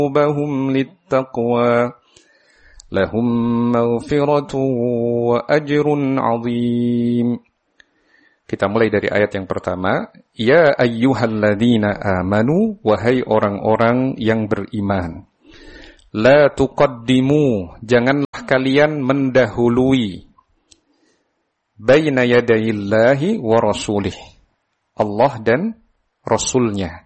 قلوبهم للتقوى لهم مغفرة وأجر عظيم. Kita mulai dari ayat yang pertama. Ya ayyuhalladzina amanu, wahai orang-orang yang beriman. La tuqaddimu, janganlah kalian mendahului. Baina yadayillahi wa rasulih, Allah dan Rasulnya.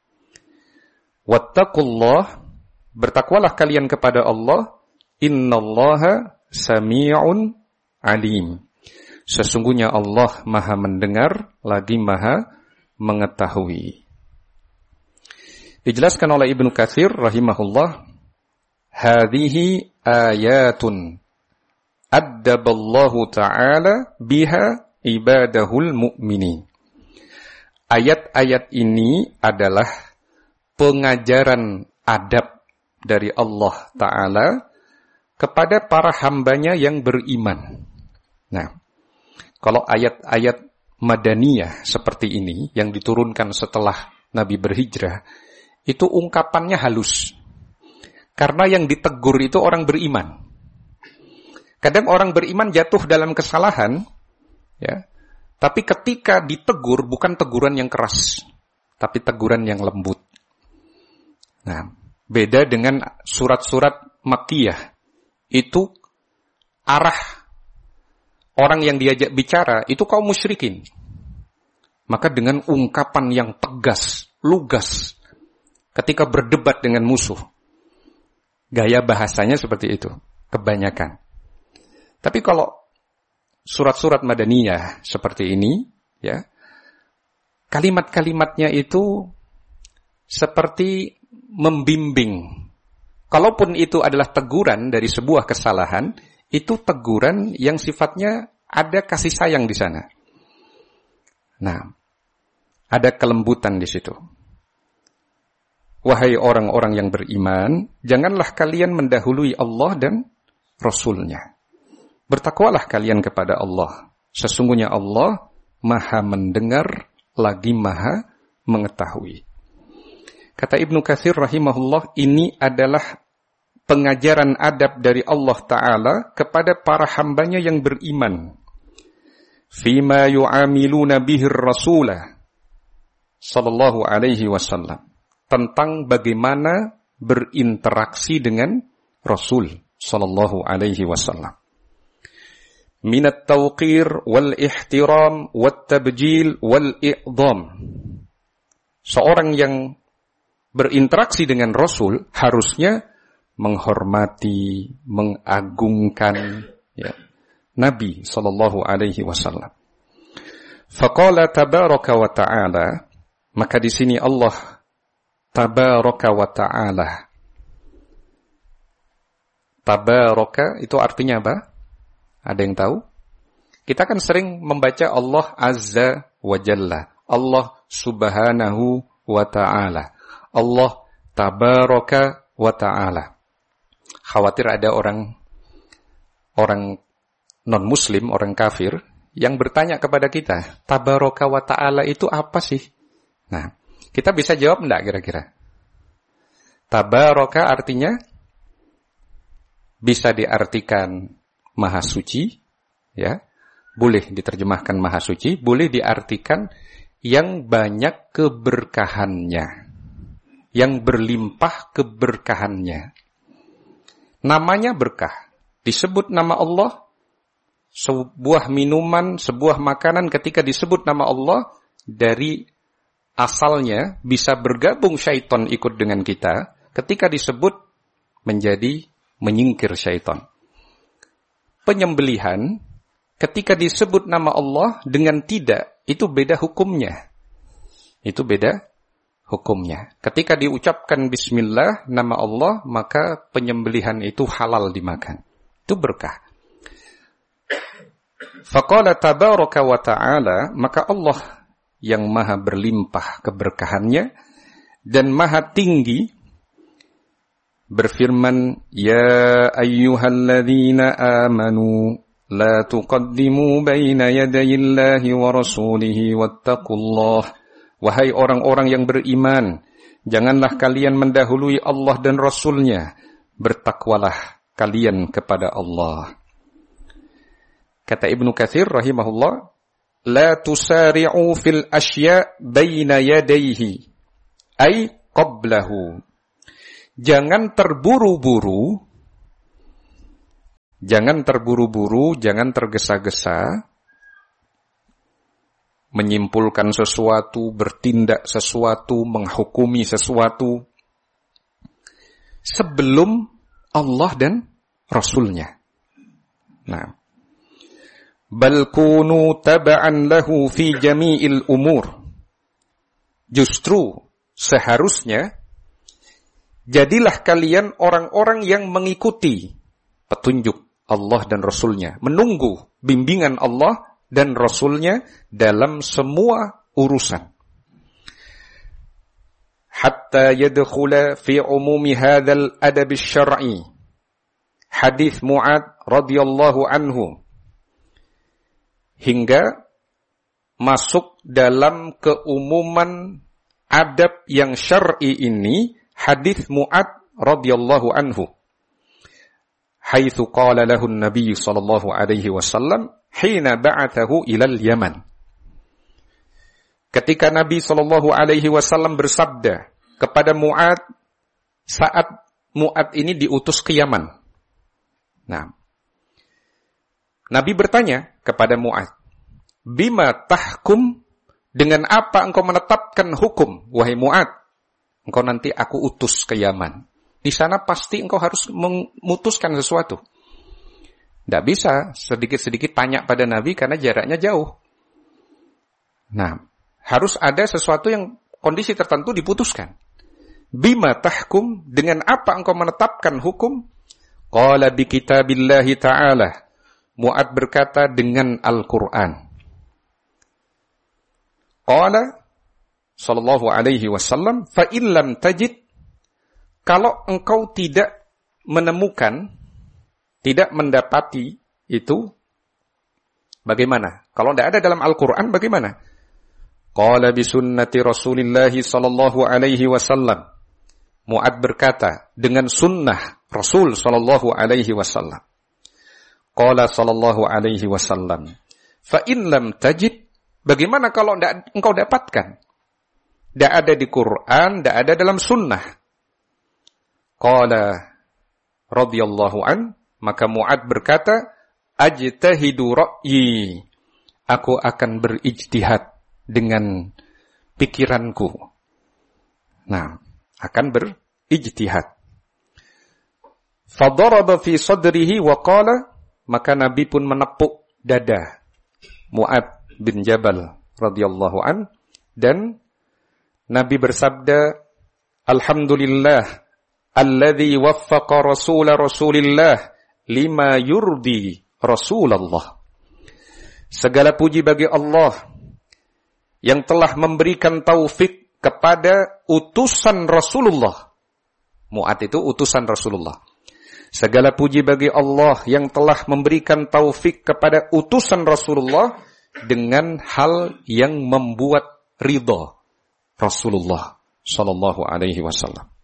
Wattaqullah, bertakwalah kalian kepada Allah. Innallaha sami'un alim. Sesungguhnya Allah maha mendengar, lagi maha mengetahui. Dijelaskan oleh Ibnu Katsir rahimahullah, hadhihi ayatun addaballahu ta'ala biha ibadahul mu'minin. Ayat-ayat ini adalah pengajaran adab dari Allah Ta'ala kepada para hambanya yang beriman. Nah, kalau ayat-ayat Madaniyah seperti ini yang diturunkan setelah Nabi berhijrah, itu ungkapannya halus. Karena yang ditegur itu orang beriman. Kadang orang beriman jatuh dalam kesalahan, ya. Tapi ketika ditegur bukan teguran yang keras, tapi teguran yang lembut. Nah, beda dengan surat-surat Makkiyah. Itu arah orang yang diajak bicara itu kaum musyrikin. Maka dengan ungkapan yang tegas, lugas, ketika berdebat dengan musuh, gaya bahasanya seperti itu, kebanyakan. Tapi kalau surat-surat Madaniyah seperti ini, ya, kalimat-kalimatnya itu seperti membimbing. Kalaupun itu adalah teguran dari sebuah kesalahan, itu teguran yang sifatnya ada kasih sayang di sana. Nah, ada kelembutan di situ. Wahai orang-orang yang beriman, janganlah kalian mendahului Allah dan Rasul-Nya. Bertakwalah kalian kepada Allah. Sesungguhnya Allah maha mendengar, lagi maha mengetahui. Kata Ibnu Katsir rahimahullah, ini adalah pengajaran adab dari Allah Ta'ala kepada para hambanya yang beriman. Fima yu'amiluna bihir rasulah sallallahu alaihi wasallam. Tentang bagaimana berinteraksi dengan Rasul sallallahu alaihi wasallam. Minat tawqir wal ihtiram wat tabjil wal i'dham. Seorang yang berinteraksi dengan Rasul harusnya menghormati, mengagungkan, ya, Nabi sallallahu alaihi wasallam. Faqala tabaraka wa ta'ala, maka di sini Allah tabaraka wa ta'ala. Tabaraka itu artinya apa? Ada yang tahu? Kita kan sering membaca Allah azza wa jalla, Allah subhanahu wa ta'ala, Allah tabaraka wa ta'ala. Khawatir ada orang non-muslim, orang kafir, yang bertanya kepada kita, tabaraka wa ta'ala itu apa sih? Nah, kita bisa jawab enggak kira-kira? Tabaraka artinya bisa diartikan maha suci, ya. Boleh diterjemahkan maha suci, boleh diartikan yang banyak keberkahannya, yang berlimpah keberkahannya. Namanya berkah. Disebut nama Allah, sebuah minuman, sebuah makanan ketika disebut nama Allah, dari asalnya bisa bergabung syaitan ikut dengan kita, ketika disebut menjadi menyingkir syaitan. Penyembelihan ketika disebut nama Allah dengan tidak, itu beda hukumnya. Itu beda hukumnya. Ketika diucapkan bismillah, nama Allah, maka penyembelihan itu halal dimakan. Itu berkah. Faqala tabaraka wa ta'ala, maka Allah yang maha berlimpah keberkahannya dan maha tinggi berfirman, ya ayyuhalladzina amanu la tuqaddimu baina yadayillahi wa rasulihi wattaqullah. Wahai orang-orang yang beriman, Janganlah kalian mendahului Allah dan Rasul-Nya. Bertakwalah kalian kepada Allah. Kata Ibnu Katsir rahimahullah, la tusari'u fil asya' baina yadayhi, ay qablahu. Jangan terburu-buru, jangan tergesa-gesa menyimpulkan sesuatu, bertindak sesuatu, menghukumi sesuatu sebelum Allah dan Rasul-Nya. Nah, bal kunu taba'an lahu fi jami'il umur. Justru seharusnya jadilah kalian orang-orang yang mengikuti petunjuk Allah dan Rasul-Nya, menunggu bimbingan Allah dan Rasul-Nya dalam semua urusan. Hatta yadkhula fi umumi hadzal adab asy-syar'i. Hadis Mu'adz radhiyallahu anhu. Hingga masuk dalam keumuman adab yang syar'i ini hadis Mu'adz radhiyallahu anhu. Haitsu qala lahu an-nabiy sallallahu alaihi wasallam hina ba'athahu ilal Yaman. Ketika Nabi sallallahu alaihi wasallam bersabda kepada Mu'adz saat Mu'adz ini diutus ke Yaman. Nah, Nabi bertanya kepada Mu'adz, "Bima tahkum?" Dengan apa engkau menetapkan hukum, wahai Mu'adz? Engkau nanti aku utus ke Yaman. Di sana pasti engkau harus memutuskan sesuatu. Tidak bisa sedikit-sedikit tanya pada Nabi karena jaraknya jauh. Nah, harus ada sesuatu yang kondisi tertentu diputuskan. Bima tahkum, dengan apa engkau menetapkan hukum? Qala bi kitabillahi ta'ala. Mu'adz berkata dengan Al-Quran. Qala sallallahu alaihi wasallam, fa in lam tajid, kalau engkau tidak menemukan, tidak mendapati itu, bagaimana? Kalau tidak ada dalam Al-Quran, bagaimana? Qala bi sunnati Rasulillahi sallallahu alaihi wasallam. Mu'adz berkata dengan sunnah Rasul sallallahu alaihi wasallam. Qala sallallahu alaihi wasallam, fa in lam tajid, bagaimana kalau tidak engkau dapatkan? Tidak ada di Quran, tidak ada dalam sunnah. Qala radhiyallahu an, maka Mu'adz berkata, ajtahidu ra'yi, aku akan berijtihad dengan pikiranku. Nah, akan berijtihad. Fadaraba fi sadrihi wa qala, maka Nabi pun menepuk dada Mu'adz bin Jabal radhiyallahu an, dan Nabi bersabda, alhamdulillah alladzi waffaqa Rasulillah lima yurdi Rasulullah. Segala puji bagi Allah yang telah memberikan taufik kepada utusan Rasulullah. Mu'adz itu utusan Rasulullah. Segala puji bagi Allah yang telah memberikan taufik kepada utusan Rasulullah dengan hal yang membuat ridha Rasulullah sallallahu alaihi wasallam.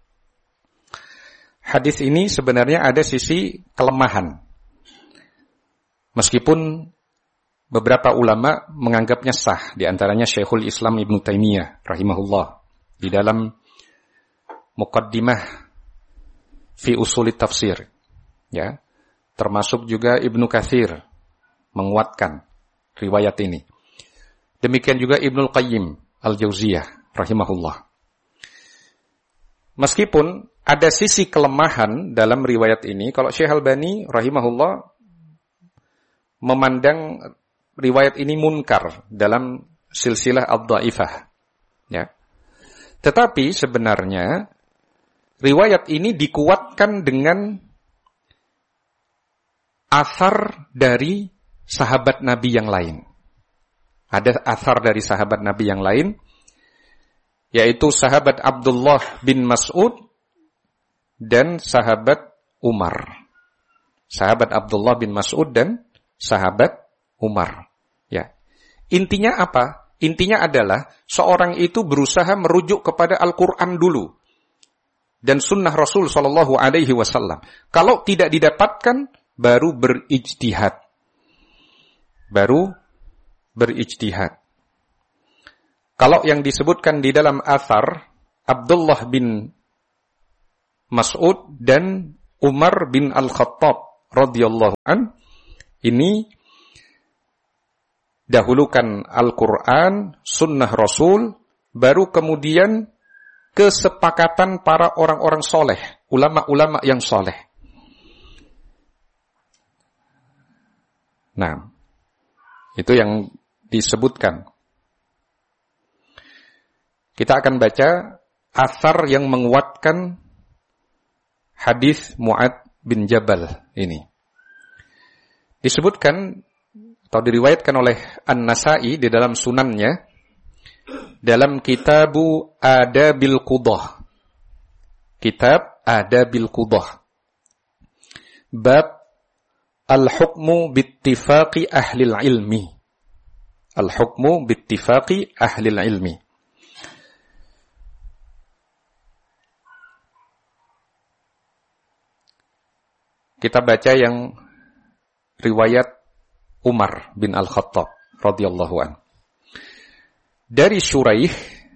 Hadis ini sebenarnya ada sisi kelemahan. Meskipun beberapa ulama menganggapnya sah, di antaranya Syekhul Islam Ibnu Taimiyah rahimahullah di dalam Muqaddimah fi Usulit Tafsir, ya, termasuk juga Ibnu Katsir menguatkan riwayat ini. Demikian juga Ibnul Qayyim Al-Jauziyah rahimahullah. Meskipun ada sisi kelemahan dalam riwayat ini, kalau Syekh Albani rahimahullah memandang riwayat ini munkar dalam silsilah ad-dhaifah, ya. Tetapi sebenarnya riwayat ini dikuatkan dengan athar dari sahabat Nabi yang lain. Ada athar dari sahabat Nabi yang lain, yaitu sahabat Abdullah bin Mas'ud dan sahabat Umar. Sahabat Abdullah bin Mas'ud dan sahabat Umar. Ya. Intinya apa? Intinya adalah seorang itu berusaha merujuk kepada Al-Quran dulu dan sunnah Rasul Shallallahu Alaihi Wasallam. Kalau tidak didapatkan, baru berijtihad. Kalau yang disebutkan di dalam athar Abdullah bin Mas'ud dan Umar bin Al-Khattab radhiyallahu an, ini dahulukan Al-Quran, sunnah Rasul, baru kemudian kesepakatan para orang-orang soleh, ulama-ulama yang soleh. Nah, itu yang disebutkan. Kita akan baca athar yang menguatkan hadis Mu'adz bin Jabal ini. Disebutkan atau diriwayatkan oleh An-Nasa'i di dalam sunannya dalam Kitabu Adabil Qudah. Kitab Adabil Qudah. Bab Al-Hukmu Bittifaqi Ahlil Ilmi. Al-Hukmu Bittifaqi Ahlil Ilmi. Kita baca yang riwayat Umar bin Al-Khattab radhiyallahu an. Dari Shuraih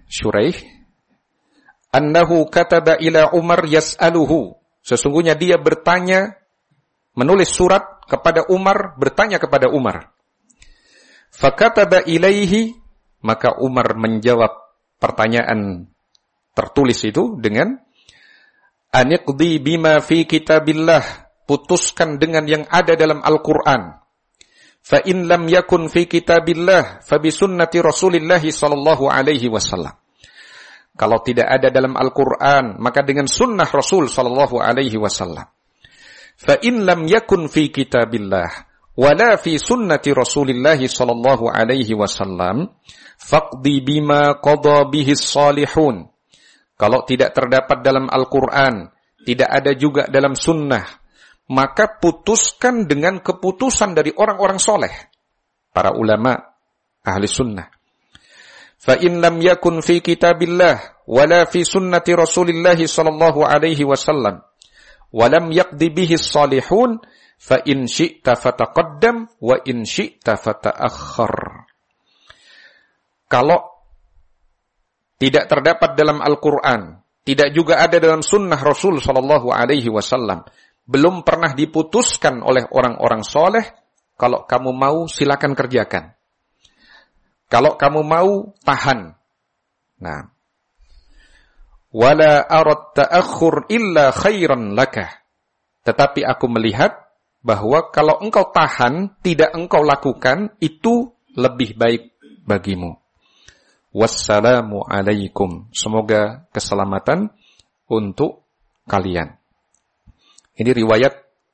annahu kataba ila Umar yas'aluhu. Sesungguhnya dia bertanya, menulis surat kepada Umar, bertanya kepada Umar. Fakataba ilaihi, maka Umar menjawab pertanyaan tertulis itu dengan aniqdi bima fi kitabillah, putuskan dengan yang ada dalam Al-Quran. Fa in lam yakun fi kitabillah fa bi sunnati Rasulillah sallallahu alaihi wasallam. Kalau tidak ada dalam Al-Quran, maka dengan sunnah Rasul sallallahu alaihi wasallam. Fa in lam yakun fi kitabillah wala fi sunnati Rasulillah sallallahu alaihi wasallam faqdi bima qada bihi salihun. Kalau tidak terdapat dalam Al-Quran, tidak ada juga dalam sunnah, maka putuskan dengan keputusan dari orang-orang soleh, para ulama ahli sunnah. Fa in lam yakun fi kitabillah wala fi sunnati Rasulillah sallallahu alaihi wasallam wa lam yaqdi bihi salihun fa in syi'ta fataqaddam wa in syi'ta fata'akhkhar. Kalau tidak terdapat dalam Al-Quran, tidak juga ada dalam sunnah Rasul sallallahu alaihi wasallam, belum pernah diputuskan oleh orang-orang soleh, kalau kamu mau silakan kerjakan. Kalau kamu mau tahan. Nah, wala arad ta'akhur illa khairan laka. Tetapi aku melihat bahwa kalau engkau tahan, tidak engkau lakukan, itu lebih baik bagimu. Wassalamu alaikum. Semoga keselamatan untuk kalian. Ini riwayat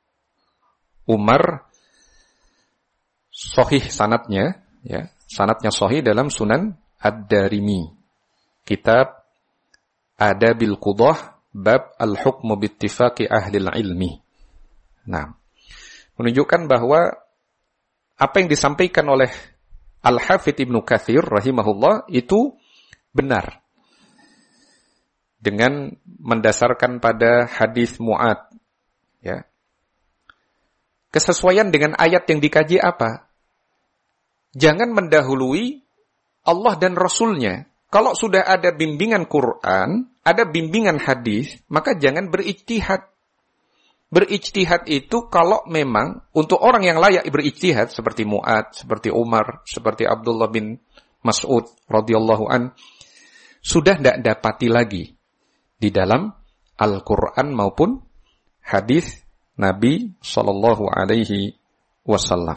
Umar, sahih sanadnya, ya, sanadnya sahih dalam Sunan Ad-Darimi. Kitab Adabil Qudah, bab Al-Hukmu Bittifaqi Ahlil Ilmi. Nah, menunjukkan bahwa apa yang disampaikan oleh Al-Hafidz Ibnu Katsir rahimahullah itu benar. Dengan mendasarkan pada hadis Mu'adz. Ya. Kesesuaian dengan ayat yang dikaji apa? Jangan mendahului Allah dan Rasulnya. Kalau sudah ada bimbingan Quran, ada bimbingan hadis, maka jangan berijtihad. Berijtihad itu kalau memang untuk orang yang layak berijtihad, seperti Mu'adz, seperti Umar, seperti Abdullah bin Mas'ud radhiyallahu an, sudah tidak dapati lagi di dalam Al-Quran maupun hadis Nabi sallallahu alaihi wasallam.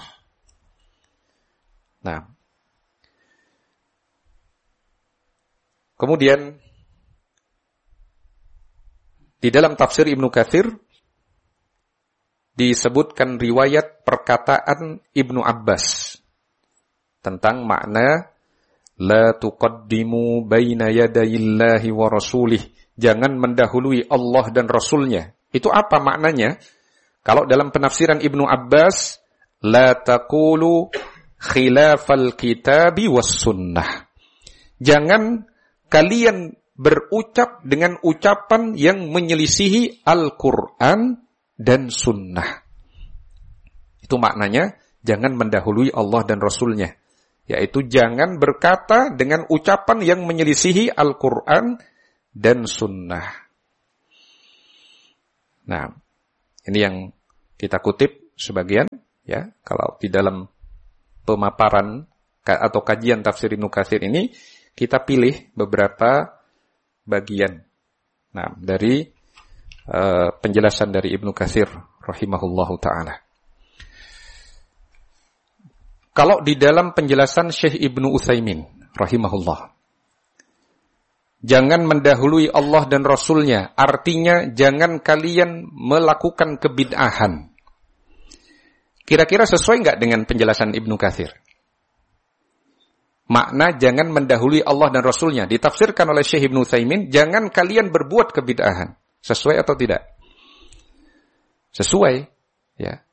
Nah, kemudian di dalam tafsir Ibnu Katsir disebutkan riwayat perkataan Ibnu Abbas tentang makna la tuqaddimu baina yadayillahi wa rasulih. Jangan mendahului Allah dan Rasulnya. Itu apa maknanya? Kalau dalam penafsiran Ibnu Abbas, la taqulu khilafal kitabi was sunnah. Jangan kalian berucap dengan ucapan yang menyelisihi Al-Quran dan sunnah. Itu maknanya, jangan mendahului Allah dan Rasulnya. Yaitu jangan berkata dengan ucapan yang menyelisihi Al-Quran dan sunnah. Nah, ini yang kita kutip sebagian, ya. Kalau di dalam pemaparan atau kajian tafsir Ibnu Katsir ini, kita pilih beberapa bagian. Nah, dari penjelasan dari Ibnu Katsir rahimahullahu taala. Kalau di dalam penjelasan Syekh Ibnu Utsaimin rahimahullah, jangan mendahului Allah dan Rasulnya, artinya jangan kalian melakukan kebid'ahan. Kira-kira sesuai enggak dengan penjelasan Ibnu Katsir? Makna jangan mendahului Allah dan Rasulnya ditafsirkan oleh Syekh Ibnu Utsaimin, jangan kalian berbuat kebid'ahan. Sesuai atau tidak? Sesuai, ya.